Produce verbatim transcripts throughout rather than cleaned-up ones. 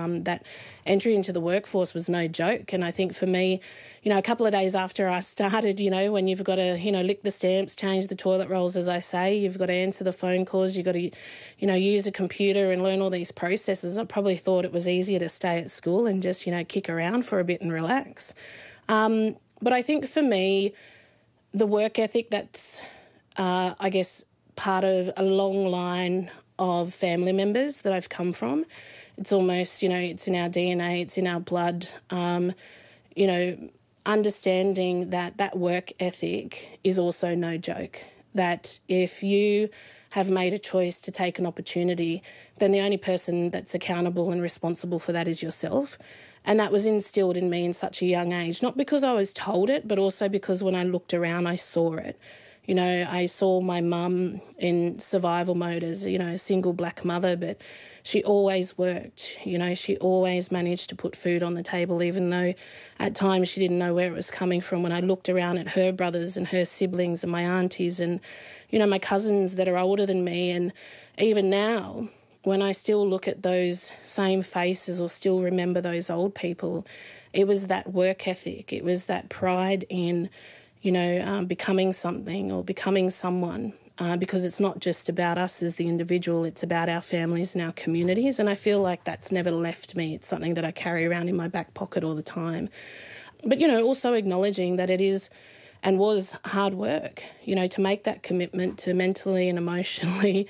um, that entry into the workforce was no joke. And I think for me, you know, a couple of days after I started, you know, when you've got to, you know, lick the stamps, change the toilet rolls, as I say, you've got to answer the phone calls, you've got to, you know, use a computer and learn all these processes. I probably thought it was easier to stay at school and just, you know, kick around for a bit and relax. Um, but I think for me, the work ethic, that's, uh, I guess, part of a long line of family members that I've come from. It's almost, you know, it's in our D N A, it's in our blood. Um, you know, understanding that that work ethic is also no joke, that if you have made a choice to take an opportunity, then the only person that's accountable and responsible for that is yourself. And that was instilled in me in such a young age, not because I was told it, but also because when I looked around, I saw it. You know, I saw my mum in survival mode as, you know, a single black mother, but she always worked. You know, she always managed to put food on the table, even though at times she didn't know where it was coming from. When I looked around at her brothers and her siblings and my aunties and, you know, my cousins that are older than me, and even now, when I still look at those same faces or still remember those old people, it was that work ethic. It was that pride in, you know, um, becoming something or becoming someone, uh, because it's not just about us as the individual, it's about our families and our communities. And I feel like that's never left me. It's something that I carry around in my back pocket all the time. But, you know, also acknowledging that it is and was hard work, you know, to make that commitment to mentally and emotionally,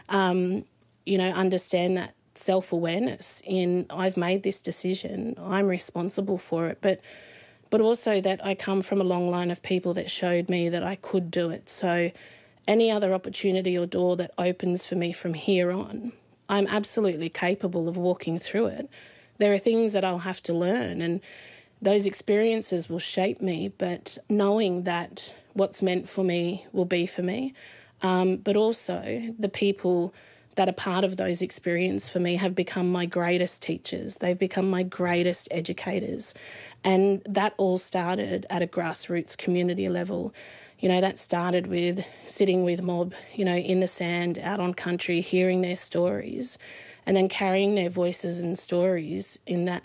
um, you know, understand that self-awareness in I've made this decision, I'm responsible for it, but but also that I come from a long line of people that showed me that I could do it. So any other opportunity or door that opens for me from here on, I'm absolutely capable of walking through it. There are things that I'll have to learn, and those experiences will shape me, but knowing that what's meant for me will be for me, um, but also the people that are part of those experiences for me have become my greatest teachers. They've become my greatest educators. And that all started at a grassroots community level. You know, that started with sitting with mob, you know, in the sand, out on country, hearing their stories, and then carrying their voices and stories in that,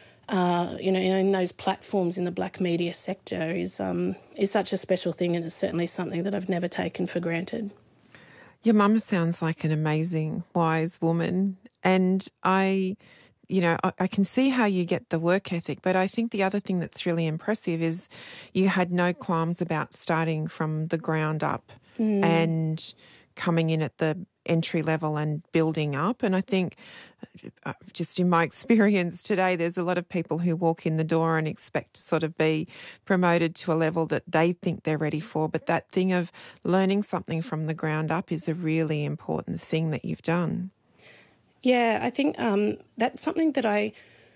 uh, you know, in those platforms in the black media sector is um, is such a special thing, and it's certainly something that I've never taken for granted. Your mum sounds like an amazing, wise woman, and I, you know, I, I can see how you get the work ethic, but I think the other thing that's really impressive is you had no qualms about starting from the ground up mm. and coming in at the entry level and building up. And I think uh, just in my experience today, there's a lot of people who walk in the door and expect to sort of be promoted to a level that they think they're ready for. But that thing of learning something from the ground up is a really important thing that you've done. Yeah, I think um, that's something that I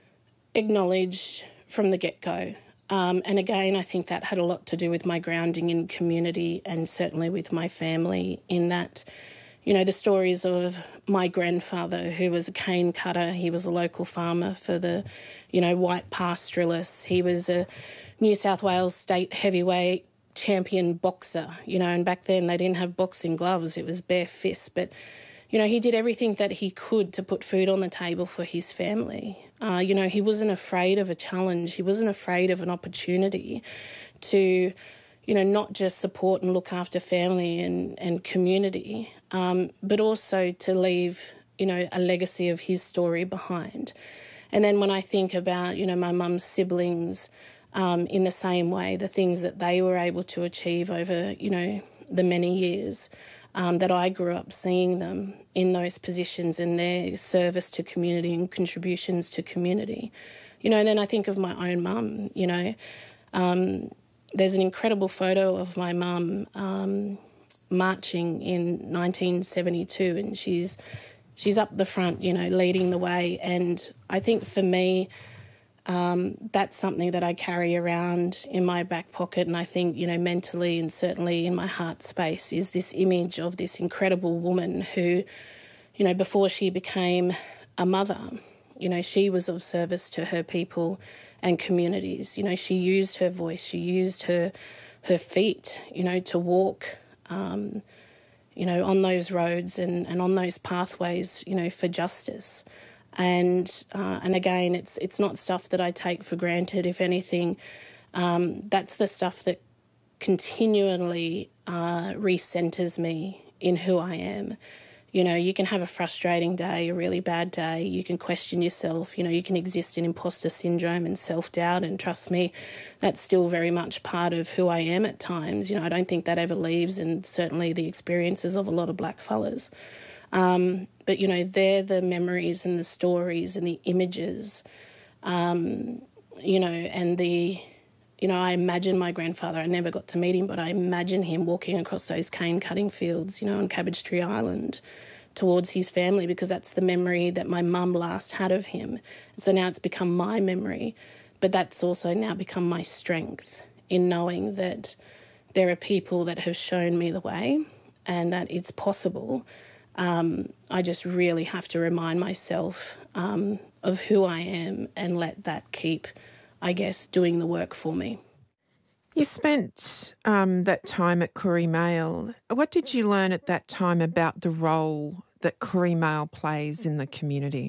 acknowledged from the get-go. Um, and again, I think that had a lot to do with my grounding in community and certainly with my family in that, you know, the stories of my grandfather, who was a cane cutter. He was a local farmer for the, you know, white pastoralists. He was a New South Wales state heavyweight champion boxer, you know, and back then they didn't have boxing gloves. It was bare fists. But, you know, he did everything that he could to put food on the table for his family. Uh, you know, he wasn't afraid of a challenge. He wasn't afraid of an opportunity to, you know, not just support and look after family and, and community, um, but also to leave, you know, a legacy of his story behind. And then when I think about, you know, my mum's siblings um, in the same way, the things that they were able to achieve over, you know, the many years um, that I grew up seeing them in those positions and their service to community and contributions to community. You know, and then I think of my own mum, you know, um, there's an incredible photo of my mum um, marching in nineteen seventy-two, and she's she's up the front, you know, leading the way. And I think for me, um, that's something that I carry around in my back pocket, and I think, you know, mentally and certainly in my heart space is this image of this incredible woman who, you know, before she became a mother, you know, she was of service to her people and communities. You know, she used her voice, she used her her feet, you know, to walk, um, you know, on those roads and, and on those pathways, you know, for justice. And uh, and again, it's it's not stuff that I take for granted. If anything, um, that's the stuff that continually uh, recenters me in who I am. You know, you can have a frustrating day, a really bad day. You can question yourself. You know, you can exist in imposter syndrome and self-doubt. And trust me, that's still very much part of who I am at times. You know, I don't think that ever leaves, and certainly the experiences of a lot of black fellas. Um, but, you know, they're the memories and the stories and the images, um, you know, and the, you know, I imagine my grandfather, I never got to meet him, but I imagine him walking across those cane cutting fields, you know, on Cabbage Tree Island towards his family, because that's the memory that my mum last had of him. So now it's become my memory, but that's also now become my strength in knowing that there are people that have shown me the way and that it's possible. Um, I just really have to remind myself um, of who I am and let that keep, I guess, doing the work for me. You spent um, that time at Koori Mail. What did you learn at that time about the role that Koori Mail plays in the community?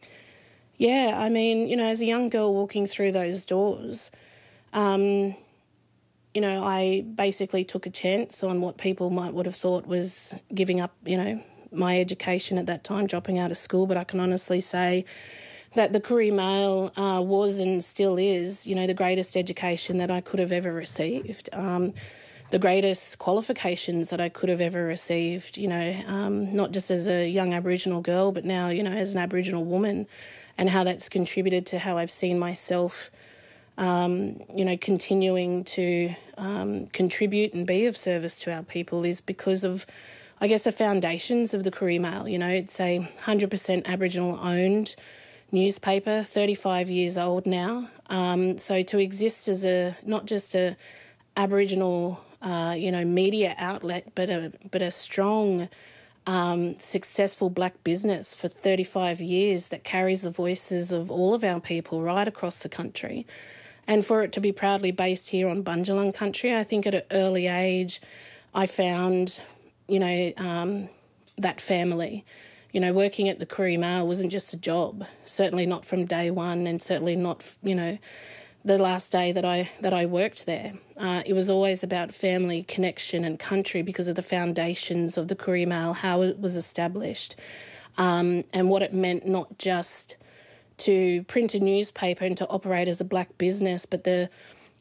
Yeah, I mean, you know, as a young girl walking through those doors, um, you know, I basically took a chance on what people might would have thought was giving up, you know, my education at that time, dropping out of school. But I can honestly say that the Koori Mail uh, was and still is, you know, the greatest education that I could have ever received, um, the greatest qualifications that I could have ever received, you know, um, not just as a young Aboriginal girl, but now, you know, as an Aboriginal woman, and how that's contributed to how I've seen myself, um, you know, continuing to um, contribute and be of service to our people is because of, I guess, the foundations of the Koori Mail. You know, it's a one hundred percent Aboriginal owned newspaper, thirty-five years old now. Um, so to exist as a, not just a Aboriginal, uh, you know, media outlet, but a, but a strong, um, successful black business for thirty-five years that carries the voices of all of our people right across the country. And for it to be proudly based here on Bundjalung country, I think at an early age I found, you know, um, that family. You know, working at the Koori Mail wasn't just a job, certainly not from day one, and certainly not, you know, the last day that I that I worked there. Uh, it was always about family, connection and country because of the foundations of the Koori Mail, how it was established, um, and what it meant not just to print a newspaper and to operate as a black business, but the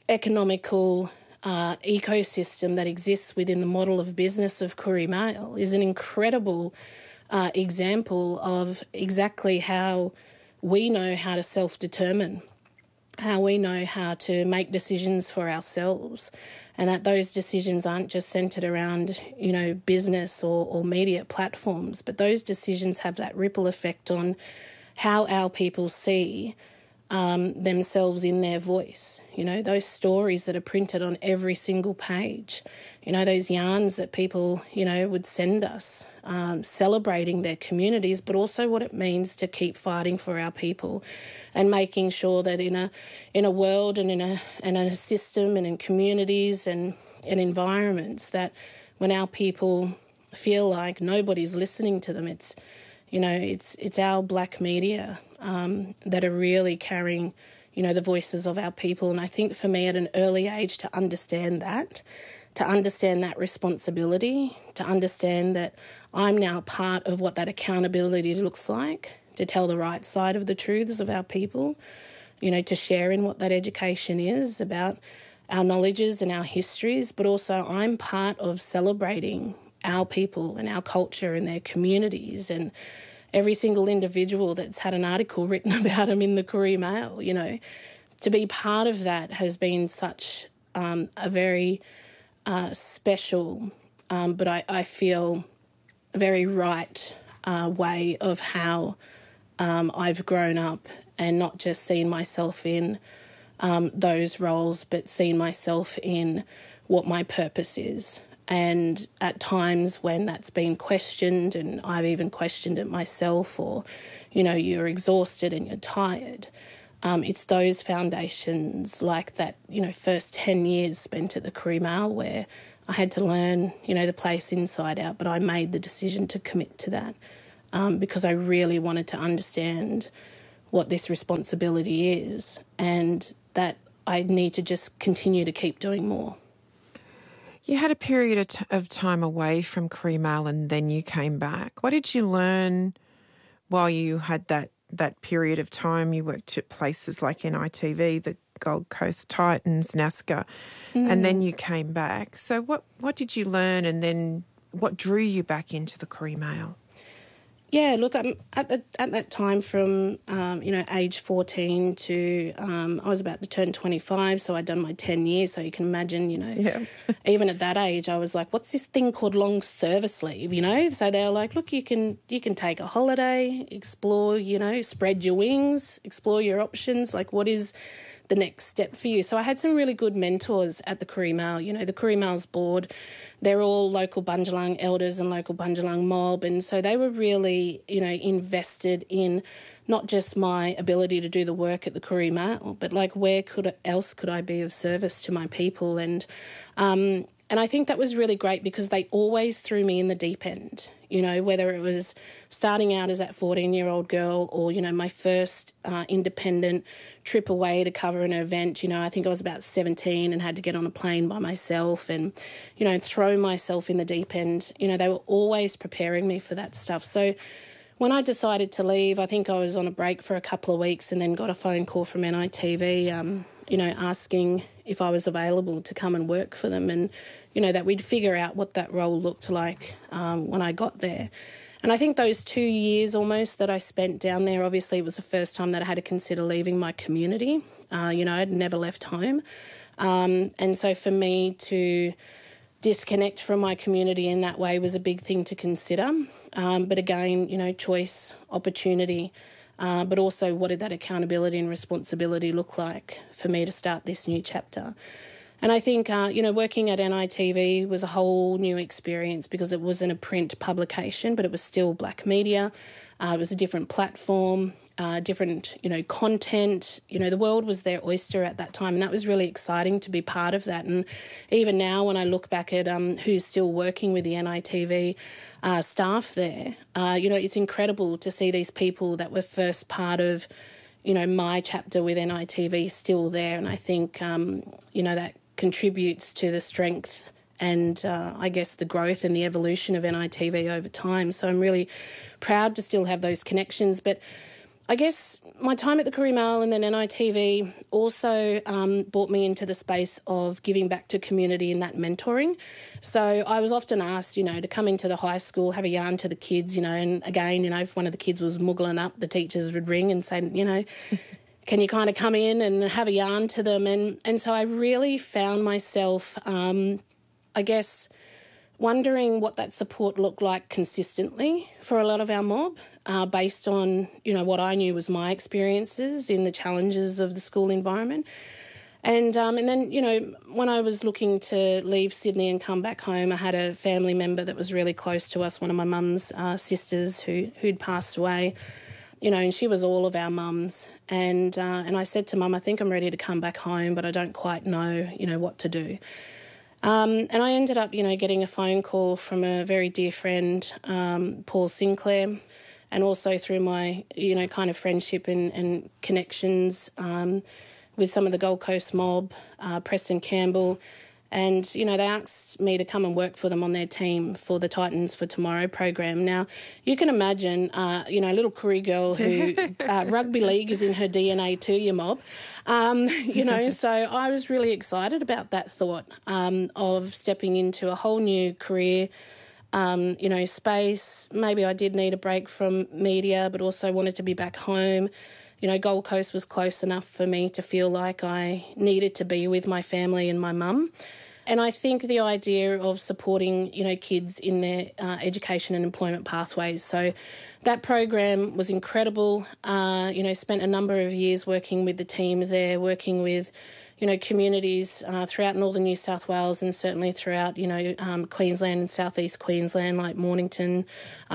economical uh, ecosystem that exists within the model of business of Koori Mail is an incredible uh, example of exactly how we know how to self-determine, how we know how to make decisions for ourselves, and that those decisions aren't just centred around, you know, business or, or media platforms, but those decisions have that ripple effect on how our people see um, themselves in their voice. You know, those stories that are printed on every single page, you know, those yarns that people, you know, would send us, um, celebrating their communities, but also what it means to keep fighting for our people and making sure that in a in a world and in a in a system and in communities and, and environments that when our people feel like nobody's listening to them, it's You know, it's it's our black media um, that are really carrying, you know, the voices of our people. And I think for me at an early age to understand that, to understand that responsibility, to understand that I'm now part of what that accountability looks like, to tell the right side of the truths of our people, you know, to share in what that education is about our knowledges and our histories, but also I'm part of celebrating our people and our culture and their communities and every single individual that's had an article written about them in the Koori Mail. You know, to be part of that has been such um, a very uh, special, um, but I, I feel very right uh, way of how um, I've grown up and not just seen myself in um, those roles, but seen myself in what my purpose is. And at times when that's been questioned, and I've even questioned it myself, or, you know, you're exhausted and you're tired, um, it's those foundations like that, you know, first ten years spent at the Koori Mail where I had to learn, you know, the place inside out, but I made the decision to commit to that. um, because I really wanted to understand what this responsibility is and that I need to just continue to keep doing more. You had a period of, t- of time away from Courier Mail and then you came back. What did you learn while you had that, that period of time? You worked at places like N I T V, the Gold Coast Titans, NASCAR, mm. and then you came back. So what, what did you learn and then what drew you back into the Courier Mail? Yeah, look, um, at the, at that time from, um, you know, age fourteen to um, I was about to turn twenty-five, so I'd done my ten years, so you can imagine, you know, yeah. even at that age, I was like, what's this thing called long service leave, you know? So they were like, look, you can you can take a holiday, explore, you know, spread your wings, explore your options, like what is the next step for you. So I had some really good mentors at the Courier Mail. You know, the Courier Mail's board, they're all local Bundjalung elders and local Bundjalung mob. And so they were really, you know, invested in not just my ability to do the work at the Courier Mail, but like where could else could I be of service to my people? And um, and I think that was really great because they always threw me in the deep end, you know, whether it was starting out as that fourteen-year-old girl or, you know, my first uh, independent trip away to cover an event. You know, I think I was about seventeen and had to get on a plane by myself and, you know, throw myself in the deep end. You know, they were always preparing me for that stuff. So when I decided to leave, I think I was on a break for a couple of weeks and then got a phone call from N I T V, um, you know, asking if I was available to come and work for them and, you know, that we'd figure out what that role looked like um, when I got there. And I think those two years almost that I spent down there, obviously it was the first time that I had to consider leaving my community. Uh, you know, I'd never left home. Um, and so for me to disconnect from my community in that way was a big thing to consider. Um, but again, you know, choice, opportunity, uh, but also what did that accountability and responsibility look like for me to start this new chapter? And I think, uh, you know, working at N I T V was a whole new experience because it wasn't a print publication, but it was still black media. Uh, it was a different platform, uh, different, you know, content. You know, the world was their oyster at that time, and that was really exciting to be part of that. And even now when I look back at um, who's still working with the N I T V uh, staff there, uh, you know, it's incredible to see these people that were first part of, you know, my chapter with N I T V still there. And I think, um, you know, that contributes to the strength and uh, I guess the growth and the evolution of N I T V over time. So I'm really proud to still have those connections. But I guess my time at the Courier Mail and then N I T V also um, brought me into the space of giving back to community and that mentoring. So I was often asked, you know, to come into the high school, have a yarn to the kids, you know, and again, you know, if one of the kids was muggling up, the teachers would ring and say, you know, can you kind of come in and have a yarn to them? And, and so I really found myself, um, I guess, wondering what that support looked like consistently for a lot of our mob, uh, based on, you know, what I knew was my experiences in the challenges of the school environment. And um, and then, you know, when I was looking to leave Sydney and come back home, I had a family member that was really close to us, one of my mum's uh, sisters who, who'd passed away, you know, and she was all of our mums. And, uh, and I said to Mum, I think I'm ready to come back home, but I don't quite know, you know, what to do. Um, and I ended up, you know, getting a phone call from a very dear friend, um, Paul Sinclair, and also through my, you know, kind of friendship and, and connections um, with some of the Gold Coast mob, uh, Preston Campbell. And, you know, they asked me to come and work for them on their team for the Titans for Tomorrow program. Now, you can imagine, uh, you know, a little Koori girl who uh, rugby league is in her D N A too, your mob. Um, you know, so I was really excited about that thought um, of stepping into a whole new career, um, you know, space. Maybe I did need a break from media, but also wanted to be back home. You know, Gold Coast was close enough for me to feel like I needed to be with my family and my mum. And I think the idea of supporting, you know, kids in their uh, education and employment pathways. So that program was incredible. Uh, you know, spent a number of years working with the team there, working with, you know, communities uh, throughout northern New South Wales and certainly throughout, you know, um, Queensland and southeast Queensland like Mornington,